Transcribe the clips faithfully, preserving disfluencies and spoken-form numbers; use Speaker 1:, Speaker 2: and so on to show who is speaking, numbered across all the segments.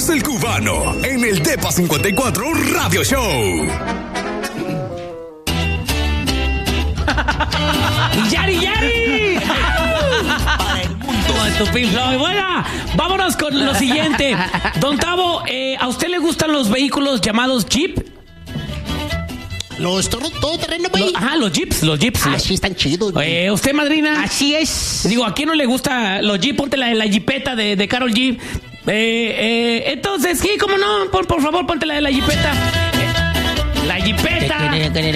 Speaker 1: es el cubano en el Depa cincuenta y cuatro Radio Show.
Speaker 2: ¡Yari, Yari! Para el mundo de tu Pink Floyd. Bueno, vámonos con lo siguiente. Don Tavo, eh, ¿a usted le gustan los vehículos llamados Jeep?
Speaker 3: Los todo, todo terreno, güey.
Speaker 2: Lo, ajá, los Jeeps, los Jeeps.
Speaker 3: Ah, sí, están chidos, güey.
Speaker 2: Eh, ¿Usted, madrina?
Speaker 3: Así es.
Speaker 2: Digo, ¿a quién no le gusta los Jeep? Ponte la, la Jeepeta de, de Karol G. Eh, eh, entonces, sí, ¿cómo no? Por, por favor, ponte la de la Jeepeta. Eh, la Jeepeta.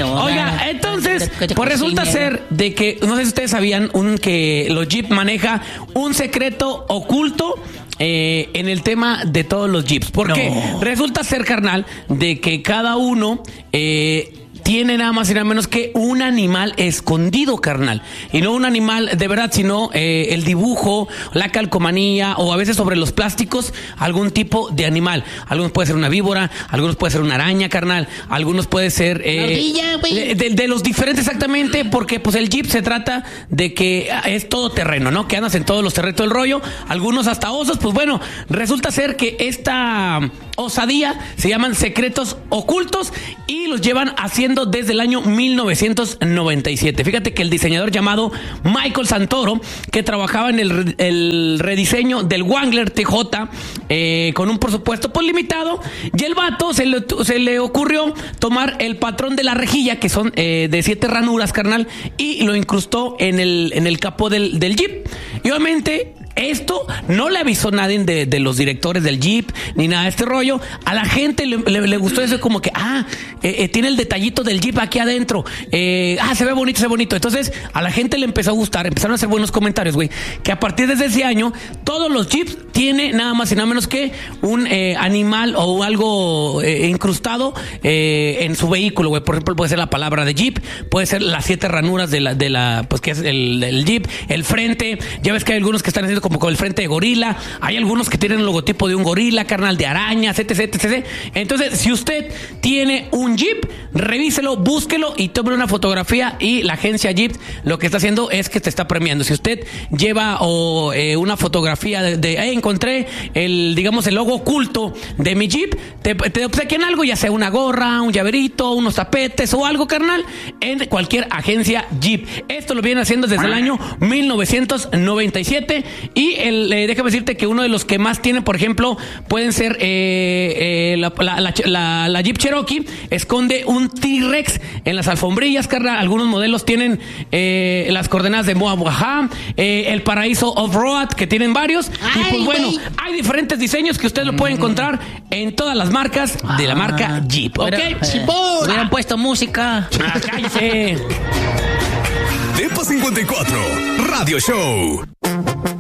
Speaker 2: Oiga, entonces, pues resulta ser de que, no sé si ustedes sabían, un, que los Jeep maneja un secreto oculto. Eh, en el tema de todos los Jeeps. Porque no. Resulta ser, carnal, de que cada uno eh, tiene nada más y nada menos que un animal escondido, carnal. Y no un animal de verdad, sino eh, el dibujo, la calcomanía o a veces sobre los plásticos algún tipo de animal. Algunos puede ser una víbora, algunos puede ser una araña, carnal. Algunos puede ser eh,
Speaker 3: ardilla, güey.
Speaker 2: de, de los diferentes exactamente, porque pues el Jeep se trata de que es todo terreno, ¿no? Que andas en todos los terrenos del rollo. Algunos hasta osos. Pues bueno, resulta ser que esta osadía se llaman secretos ocultos y los llevan haciendo desde el año mil novecientos noventa y siete. Fíjate que el diseñador llamado Michael Santoro, que trabajaba en el, el rediseño del Wrangler T J eh, con un presupuesto pues limitado, y el vato se le, se le ocurrió tomar el patrón de la rejilla, que son eh, de siete ranuras, carnal, y lo incrustó en el, en el capó del, del Jeep. Y obviamente esto no le avisó nadie de, de los directores del Jeep, ni nada de este rollo. A la gente le, le, le gustó eso, como que, ah, eh, eh, tiene el detallito del Jeep aquí adentro. Eh, ah, se ve bonito, se ve bonito. Entonces, a la gente le empezó a gustar, empezaron a hacer buenos comentarios, güey. Que a partir de ese año, todos los Jeeps tienen nada más y nada menos que un eh, animal o algo eh, incrustado eh, en su vehículo, güey. Por ejemplo, puede ser la palabra de Jeep, puede ser las siete ranuras de la, de la pues que es el, el Jeep, el frente. Ya ves que hay algunos que están haciendo como con el frente de gorila, hay algunos que tienen el logotipo de un gorila, carnal, de arañas, etc, etcétera. Entonces, si usted tiene un Jeep, revíselo, búsquelo y tome una fotografía, y la agencia Jeep lo que está haciendo es que te está premiando. Si usted lleva o eh, una fotografía de, de eh, encontré el, digamos, el logo oculto de mi Jeep, te, te obsequian algo, ya sea una gorra, un llaverito, unos tapetes o algo, carnal, en cualquier agencia Jeep. Esto lo vienen haciendo desde el año mil novecientos noventa y siete. Y el, eh, déjame decirte que uno de los que más tienen, por ejemplo, pueden ser eh, eh, la, la, la, la, la Jeep Cherokee esconde un T-Rex en las alfombrillas, carnal. Algunos modelos tienen eh, las coordenadas de Moab Waham, eh, el Paraíso Off-Road, que tienen varios. Ay, y pues bueno, wey. Hay diferentes diseños que usted lo puede encontrar en todas las marcas de la marca Jeep. ¿Ok?
Speaker 4: Pero, eh, hubieran puesto música.
Speaker 2: Ah, cállese.
Speaker 1: Depa cincuenta y cuatro Radio Show.